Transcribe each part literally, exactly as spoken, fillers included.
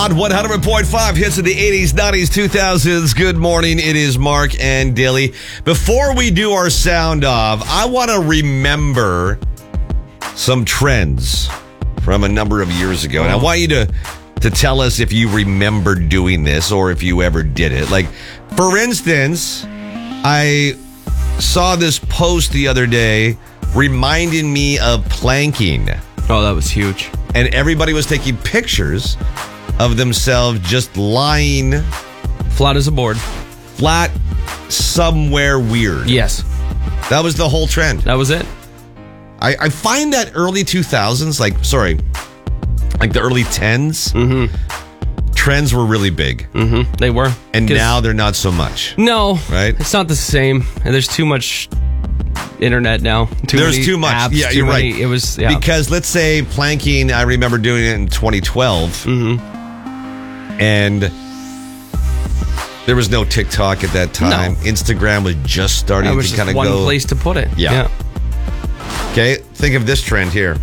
On one hundred point five hits of the eighties, nineties, two thousands. Good morning. It is Mark and Dilly. Before we do our sound off, I want to remember some trends from a number of years ago. And I want you to, to tell us if you remember doing this or if you ever did it. Like, for instance, I saw this post the other day reminding me of planking. Oh, that was huge. And everybody was taking pictures of themselves just lying Flat as a board. flat somewhere weird. Yes. That was the whole trend. That was it. I, I find that early two thousands, like, sorry, like the early tens, mm-hmm. trends were really big. Mm-hmm. They were. And now they're not so much. No. Right? It's not the same. And there's too much internet now. Too There's many too much. apps, Yeah, too you're many, right. It was, yeah. Because let's say planking, I remember doing it in twenty twelve. Mm-hmm. And there was no TikTok at that time. No. Instagram was just starting That was to just kind of one go. place to put it. Yeah. yeah. Okay, think of this trend here.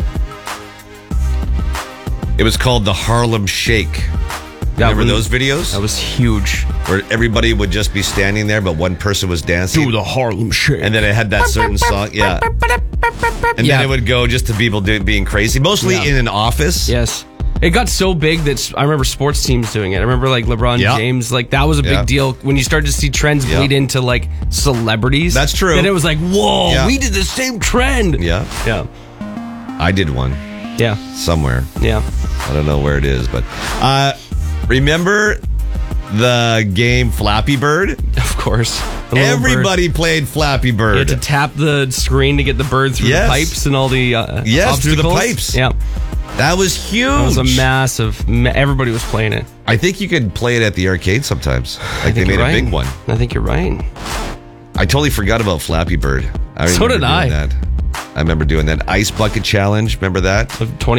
It was called the Harlem Shake. That Remember one- those videos? That was huge. Where everybody would just be standing there, but one person was dancing. Do the Harlem Shake. And then it had that certain song. Yeah. And Yeah. then it would go just to people doing, being crazy, mostly Yeah. in an office. Yes. It got so big that s- I remember sports teams doing it. I remember like LeBron Yeah. James, like that was a big Yeah. deal when you started to see trends Yeah. bleed into like celebrities. That's true. Then it was like, whoa, Yeah. we did the same trend. Yeah. Yeah. I did one Yeah. somewhere. Yeah. I don't know where it is, but uh, remember the game Flappy Bird? Of course. The little Everybody played Flappy bird. You had Bird. to tap the screen to get the bird through Yes. the pipes and all the uh, Yes, through the obstacles. pipes. Yeah. That was huge. It was a massive, ma- everybody was playing it. I think you could play it at the arcade sometimes. Like I they think made you're a right. big one. I think you're right. I totally forgot about Flappy Bird. I So remember did doing I. That. I remember doing that ice bucket challenge. Remember that? twenty